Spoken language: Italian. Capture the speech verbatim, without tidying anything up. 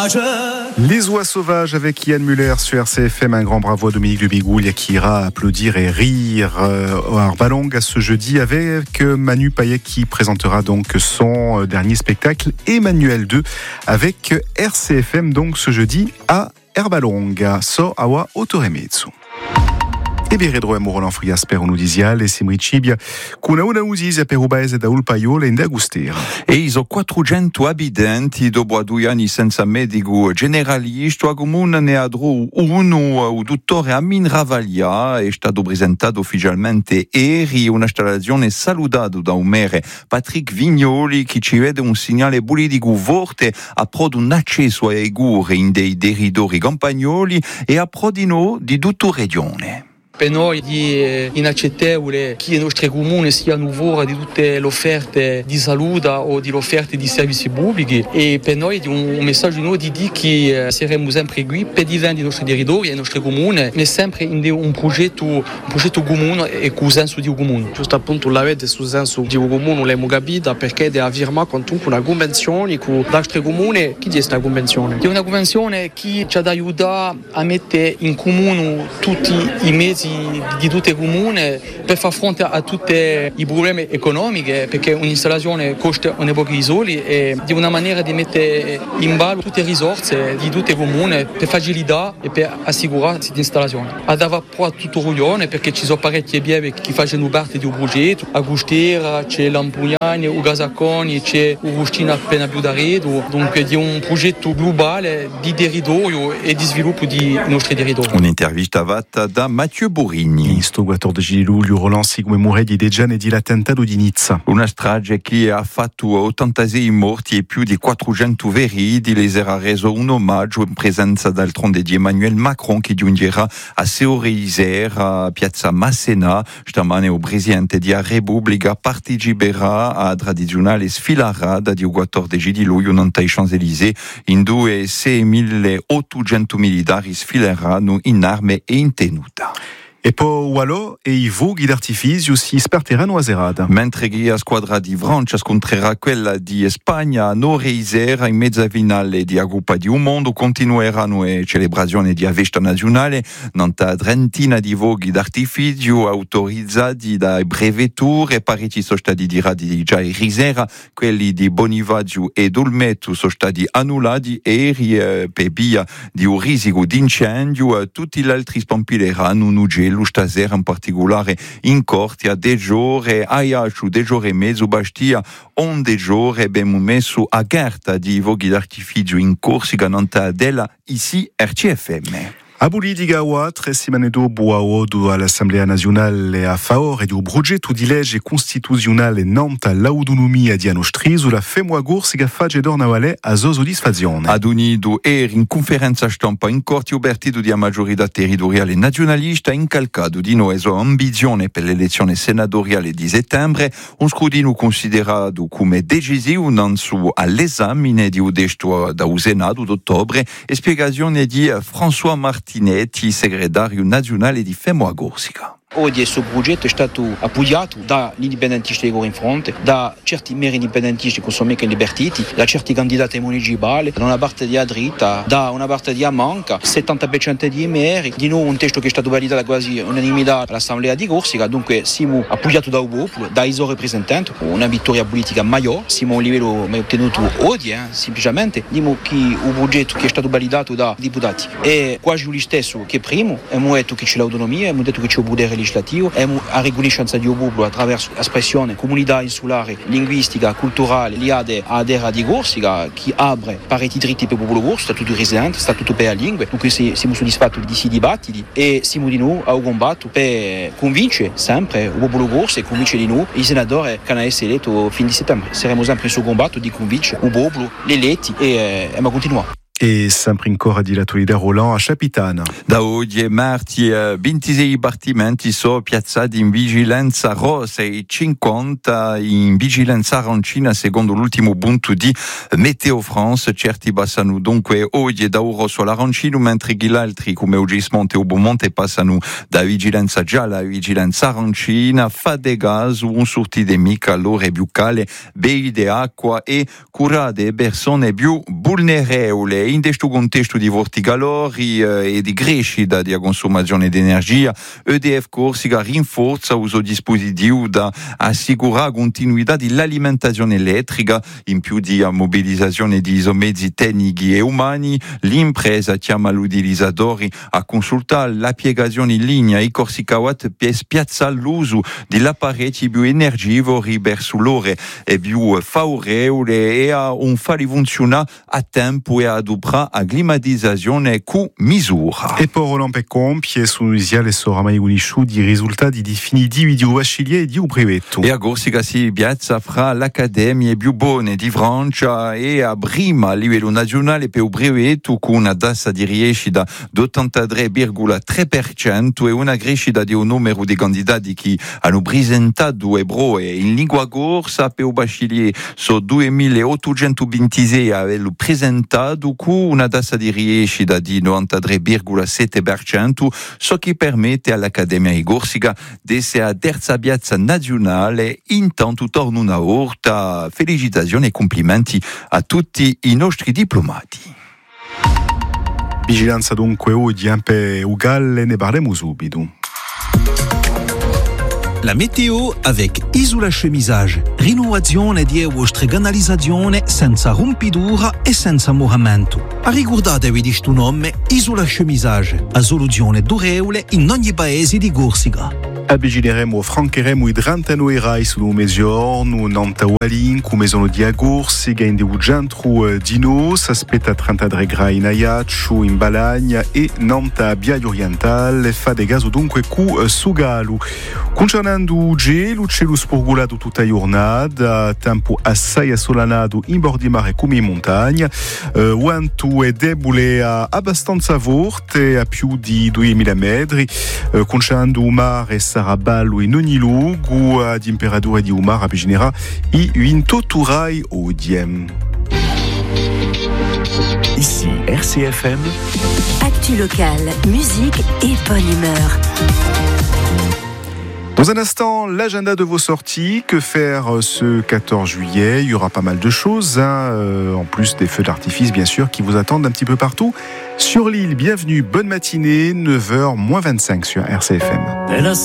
sauvages. Les oies sauvages avec Yann Muller sur R C F M. Un grand bravo à Dominique de Bigouille qui ira applaudir et rire euh, à Arbalong à ce jeudi avec Manu Payet qui présentera donc son euh, dernier spectacle Emmanuel deux avec R C F M donc ce jeudi à Arbalong. So awa otoremetsu. E beredroem Roland Frias per un'udisiale Simri Cibia con una usisia per ubaese da Ulpaiola in Agustera. E iso quattrocento abitanti dopo due anni senza medico generalista, il comune ne ha uno, il dottore Amin Ravaglia è stato presentato ufficialmente ieri, una installazione salutata da un maire Patrick Vignoli che ci vede un segnale politico forte a pro di un accesso ai cure in dei territori campagnoli e a pro di no di tutta la regione. Per noi è inaccettabile che i nostri comuni siano fuori di tutte le offerte di salute o di offerte di servizi pubblici e per noi è un messaggio di noi di dire che saremo sempre qui per difendere i nostri territori e i nostri comuni, ma sempre in un progetto, un progetto comune e con senso di comune. Giusto appunto la vede sul senso di un comune l'abbiamo capita perché deve firmare comunque una convenzione con i nostri comuni. Che è questa convenzione? È una convenzione che ci aiuta a mettere in comune tutti i mezzi di tutte le comuni per far fronte a tutti i problemi economici perché un'installazione costa un po' di soldi e di una maniera di mettere in ballo tutte le risorse di tutti i comuni per facilitare e per assicurare questa installazione. Andava proprio a tutto Ruglione perché ci sono parecchie bievi che fanno parte di un progetto. A Gustera c'è l'Ampugnani, a Gazaconi c'è Rustina appena più d'Aredo, dunque di un progetto globale di territorio e di sviluppo di nostri territori. Un'intervista fatta da Mathieu Borigni. In sto quattordici luglio Roland si commemorato di Dejan e di l'attentato di Nizza. Una strage che ha fatto ottantasei morti e più di quattrocento feriti. Les era reso un omaggio in presenza d'altronde di Emmanuel Macron che giungerà a Seoreiser a Piazza Massena. Stamane il presidente di Repubblica parteciperà a tradizionale sfilarata di quattordici di luglio ai Champs-Élysées in due seimilaottocento militari sfileranno in arme e in tenuta. E poi Wallo e i voghi d'artificio si sparteranno a Zerada. Mentre che la squadra di Francia scontrerà quella di Spagna a Noreisera in mezza finale di Coppa di un Mondo, continueranno le celebrazioni di festa nazionale, nanta trentina di voghi d'artificio autorizzati dai brevetture, parecchi sono stati tirati già in Risera, quelli di Bonivaggio e Dolmetto sono stati annullati e eh, per via di un rischio di incendio, eh, tutti gli altri spampileranno un gelo stasera in particolare in Cortia de giorni, Aiaccio de giorni e mezzo, Bastia on de giorni abbiamo messo a carta di voghi d'artificio in Corsica, nanta della ici R C F M. A politica a tre settimane dopo all'Assemblea Nazionale a favore di un progetto di legge costituzionale nanta l'autonomia di nostri sulla femmua gorsica fagge d'ornavale a sua soddisfazione. Ad unido er in conferenza stampa in corti obertito di maggiorità territoriale nazionalista incalcato di noi sua ambizione per l'elezione senatoriale di settembre, un scrutino considerato come decisivo non su all'esame di udesto da Senato d'ottobre e spiegazione di François Martinetti, segretario nazionale di Femmua Gorsica. Oggi questo progetto è stato appoggiato dagli indipendentisti di in fronte, da certi meri indipendentisti che sono mica libertiti, da certi candidati municipali, da una parte di Adrita, da una parte di Amanca, settanta per cento di meri, di noi un testo che è stato validato quasi unanimità all'Assemblea di Corsica, dunque siamo appoggiati dal popolo, dai suoi rappresentanti, una vittoria politica maggiore, siamo a un livello mai ottenuto oggi, eh, semplicemente, diciamo che il progetto che è stato validato dai deputati è quasi lo stesso che prima, abbiamo detto che c'è l'autonomia, abbiamo detto che c'è il potere legislativo e a riconoscenza di un popolo attraverso l'espressione comunità insulare, linguistica, culturale legata all'era di Corsica che apre parecchi diritti per il popolo corso, statuto residente, statuto per la lingua, dunque siamo soddisfatti di questi dibattiti e siamo di noi a combattere per convincere sempre il popolo corso e convincere di noi i senatori che hanno essere eletti a fine di settembre. Saremo sempre in suo combatto di convincere il popolo, gli eletti e eh, ma continuare. E sempre ancora di l'attualità Roland a Capitana. Da oggi è martedì, ventisei dipartimenti sono piazzati in vigilanza rossa e cinquanta in vigilanza arancina secondo l'ultimo punto di Meteo France. Certi passano dunque oggi da ora sull'arancino, mentre gli altri come Ogismonte o Beaumonte passano da vigilanza gialla a vigilanza arancina. Fa de gas, un sorti di mica all'ora più cale, bevi di acqua e curate persone più vulnerabili. in questo contesto di vortigalori e di crescita di consumazione di energia, E D F Corsica rinforza il suo dispositivo da assicurare continuità dell'alimentazione elettrica, in più di mobilizzazione di mezzi tecnici e umani. L'impresa chiama gli utilizzatori a consultare la piegazione in linea e Corsica Watt spiazza l'uso degli apparecchi più energivori verso l'ore e più favorevole e a un farli funzionare a tempo e adopera a climatizzazione con misura. E poi Roland Pecompie sono iniziali oramai conosciuti i risultati definitivi di un bachelier e di un brevetto. E a Corsica si piazza fra l'accademia più buone di Francia e a prima a livello nazionale per un brevetto con una tassa di riescita dell'ottantatré virgola tre per cento e una crescita di un numero di candidati che hanno presentato ebroe in lingua corsa per un bachelier su duemilaottocentoventisei hanno presentato con una tassa di riescita di novantatré virgola sette per cento, ciò che permette all'Accademia di Corsica di essere a terza piazza nazionale. Intanto torna una volta felicitazioni e complimenti a tutti i nostri diplomati. Vigilanza dunque oggi anche Ugalle, ne parleremo subito. La météo avec Isola Chemisage. Rinnovazione di vostra canalizzazione senza rompidura e senza moramento. A ricordatevi di sto nome Isola Chemisage, a soluzione durevole in ogni paese di Corsica. Vigileremo, francheremo i trentano erai sul mezzogiorno, Nanta Walin, come sono di Agorsica, in devo centro di noi, si aspetta trentatré gradi in Ajaccio, in Balagna e Nanta Biaio Orientale, fa de gaso dunque cu Sugalu. Concernando gelo, cielo spurgolato tutta giornata, tempo assai assolanato in bordi mare come in montagna, uh, vento è debole a abbastanza forte, a più di duemila metri, uh, concernando mare sarà bello in ogni luogo, a temperatura di umar avvicinerà i ventotto gradi odiem. Ici R C F M. Actu locale, musique et bonne humeur. Dans un instant, l'agenda de vos sorties. Que faire ce quatorze juillet? Il y aura pas mal de choses, hein, euh, en plus des feux d'artifice, bien sûr, qui vous attendent un petit peu partout. Sur l'île, bienvenue, bonne matinée, neuf heures moins vingt-cinq sur R C F M.